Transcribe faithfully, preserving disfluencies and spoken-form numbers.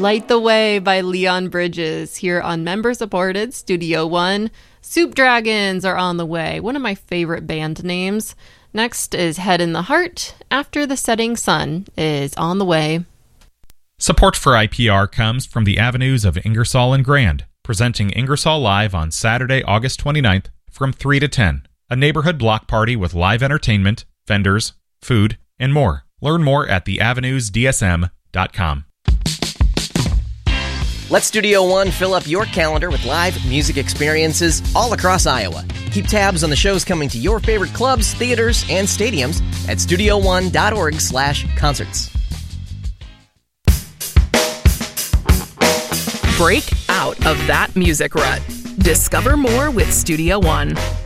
Light the Way by Leon Bridges here on member-supported Studio One. Soup Dragons are on the way, one of my favorite band names. Next is Head in the Heart. After the Setting Sun is on the way. Support for I P R comes from the Avenues of Ingersoll and Grand, presenting Ingersoll Live on Saturday, August twenty-ninth from three to ten. A neighborhood block party with live entertainment, vendors, food, and more. Learn more at the avenues d s m dot com. Let Studio One fill up your calendar with live music experiences all across Iowa. Keep tabs on the shows coming to your favorite clubs, theaters, and stadiums at studio one dot org slash concerts. Break out of that music rut. Discover more with Studio One.